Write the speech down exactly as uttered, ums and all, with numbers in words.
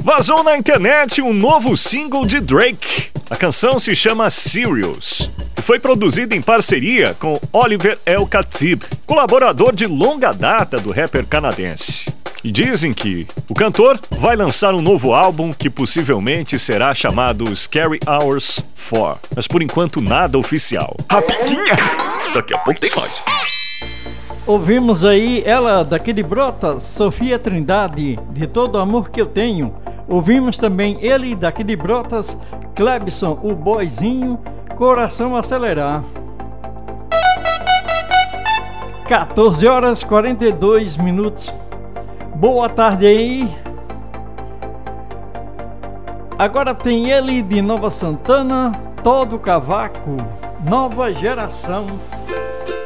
Vazou na internet um novo single de Drake. A canção se chama Serious e foi produzida em parceria com Oliver El-Khatib, colaborador de longa data do rapper canadense. E dizem que o cantor vai lançar um novo álbum que possivelmente será chamado Scary Hours quatro, mas por enquanto nada oficial. Rapidinha! Daqui a pouco tem mais. Ouvimos aí ela daqui de Brotas, Sofia Trindade, De Todo o Amor Que Eu Tenho. Ouvimos também ele daqui de Brotas, Clebson, o boizinho, Coração Acelerar. quatorze horas e quarenta e dois minutos. Boa tarde aí. Agora tem ele de Nova Santana, Todo Cavaco, Nova Geração.